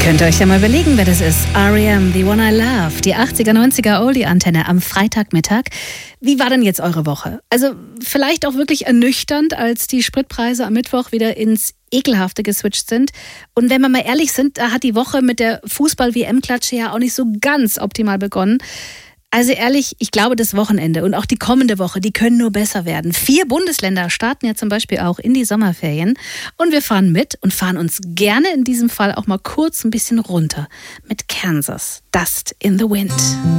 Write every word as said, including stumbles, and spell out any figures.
Könnt ihr euch ja mal überlegen, wer das ist. R E M, The One I Love, die achtziger, neunziger Oldie-Antenne am Freitagmittag. Wie war denn jetzt eure Woche? Also vielleicht auch wirklich ernüchternd, als die Spritpreise am Mittwoch wieder ins Ekelhafte geswitcht sind. Und wenn wir mal ehrlich sind, da hat die Woche mit der Fußball-W M-Klatsche ja auch nicht so ganz optimal begonnen. Also ehrlich, ich glaube, das Wochenende und auch die kommende Woche, die können nur besser werden. Vier Bundesländer starten ja zum Beispiel auch in die Sommerferien. Und wir fahren mit und fahren uns gerne in diesem Fall auch mal kurz ein bisschen runter mit Kansas, Dust in the Wind.